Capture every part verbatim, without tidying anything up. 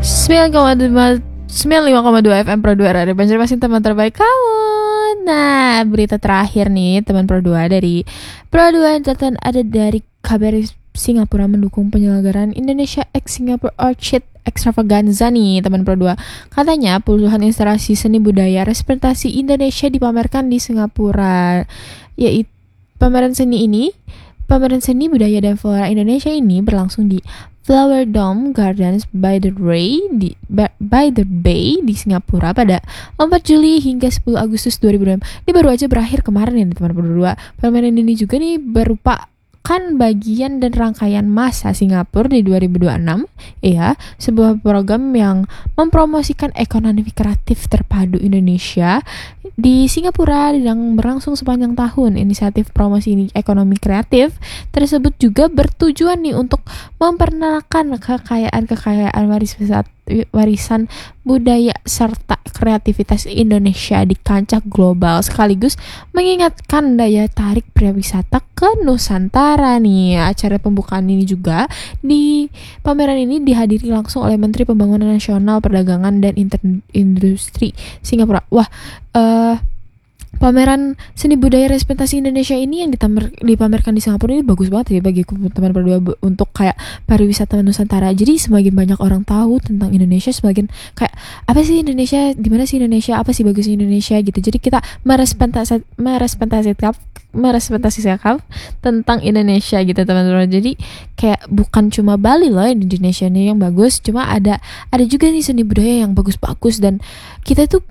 sembilan puluh lima koma dua F M Pro dua Radio Banjarmasin, teman terbaik kamu. Nah, berita terakhir nih teman Pro dua dari Pro dua catatan ada dari kabar Singapura mendukung penyelenggaraan Indonesia X Singapore Orchid Extravaganza nih teman Pro dua. Katanya puluhan instalasi seni budaya representasi Indonesia dipamerkan di Singapura. Yaitu pameran seni ini, pameran seni budaya dan flora Indonesia ini berlangsung di Flower Dome Gardens by the Bay di by the Bay di Singapura pada empat Juli hingga sepuluh Agustus dua ribu dua puluh enam. Ini baru aja berakhir kemarin ya teman Pro dua. Pameran ini juga nih berupa kan bagian dan rangkaian masa Singapura di dua ribu dua puluh enam, ya, sebuah program yang mempromosikan ekonomi kreatif terpadu Indonesia di Singapura yang berlangsung sepanjang tahun. Inisiatif promosi ekonomi kreatif tersebut juga bertujuan nih untuk memperkenalkan kekayaan-kekayaan warisan warisan budaya serta kreativitas Indonesia di kancah global, sekaligus mengingatkan daya tarik pariwisata ke Nusantara nih. Acara pembukaan ini juga di pameran ini dihadiri langsung oleh Menteri Pembangunan Nasional, Perdagangan dan Inter- Industri Singapura. Wah, uh, pameran seni budaya representasi Indonesia ini yang ditamer, dipamerkan di Singapura ini bagus banget ya bagi teman berdua untuk kayak pariwisata Nusantara. Jadi semakin banyak orang tahu tentang Indonesia, semakin kayak apa sih Indonesia, di mana sih Indonesia, apa sih bagusnya Indonesia gitu. Jadi kita merepresentasi merepresentasikan merepresentasikan tentang Indonesia gitu teman-teman. Jadi kayak bukan cuma Bali loh Indonesia ini yang bagus, cuma ada ada juga nih seni budaya yang bagus-bagus, dan kita tuh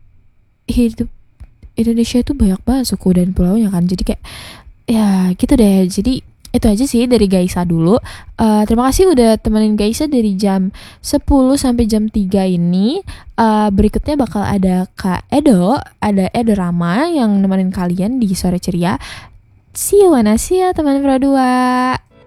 hidup Indonesia itu banyak banget suku dan pulaunya kan. Jadi kayak ya gitu deh. Jadi itu aja sih dari Gaisa dulu. uh, Terima kasih udah temenin Gaisa dari jam sepuluh sampai jam tiga ini. uh, Berikutnya bakal ada Kak Edo, ada Edo Rama yang nemenin kalian di Sore Ceria. See you, Wana, see ya teman Pro dua.